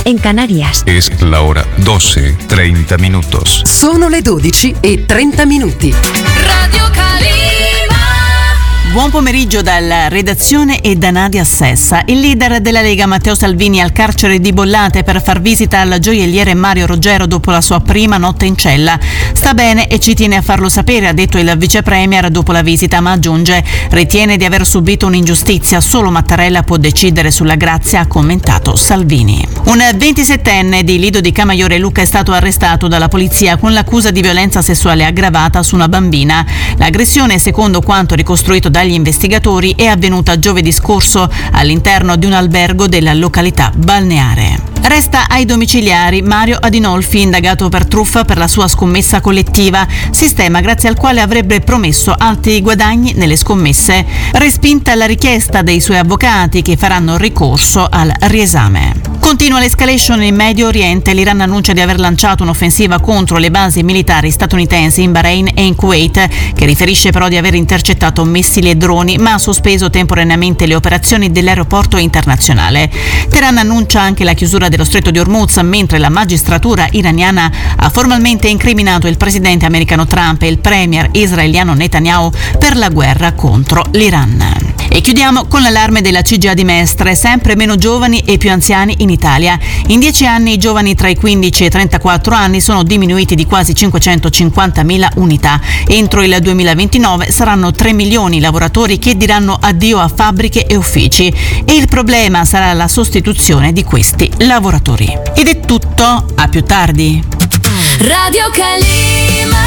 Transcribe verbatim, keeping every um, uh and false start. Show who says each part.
Speaker 1: en Canarias.
Speaker 2: Es la hora doce, treinta minutos.
Speaker 3: Sono le dodici e trenta minuti.
Speaker 4: Radio Calima.
Speaker 5: Buon pomeriggio dalla redazione e da Nadia Sessa. Il leader della Lega Matteo Salvini al carcere di Bollate per far visita al gioielliere Mario Roggero dopo la sua prima notte in cella. Sta bene e ci tiene a farlo sapere, ha detto il vice premier dopo la visita, ma aggiunge: ritiene di aver subito un'ingiustizia, solo Mattarella può decidere sulla grazia, ha commentato Salvini. Un ventisettenne di Lido di Camaiore Lucca è stato arrestato dalla polizia con l'accusa di violenza sessuale aggravata su una bambina. L'aggressione, secondo quanto ricostruito dagli investigatori, è avvenuta giovedì scorso all'interno di un albergo della località balneare. Resta ai domiciliari Mario Adinolfi, indagato per truffa per la sua scommessa collettiva, sistema grazie al quale avrebbe promesso alti guadagni nelle scommesse. Respinta la richiesta dei suoi avvocati, che faranno ricorso al riesame. Continua l'escalation in Medio Oriente. L'Iran annuncia di aver lanciato un'offensiva contro le basi militari statunitensi in Bahrain e in Kuwait, che riferisce però di aver intercettato missili e droni, ma ha sospeso temporaneamente le operazioni dell'aeroporto internazionale. Teheran annuncia anche la chiusura dello stretto di Hormuz, mentre la magistratura iraniana ha formalmente incriminato il presidente americano Trump e il premier israeliano Netanyahu per la guerra contro l'Iran. E chiudiamo con l'allarme della C G A di Mestre: sempre meno giovani e più anziani in Italia. In dieci anni i giovani tra i quindici e i trentaquattro anni sono diminuiti di quasi cinquecentocinquantamila unità. Entro il duemilaventinove saranno tre milioni i lavoratori che diranno addio a fabbriche e uffici, e il problema sarà la sostituzione di questi lavoratori. Ed è tutto, a più tardi.
Speaker 4: Radio Calima.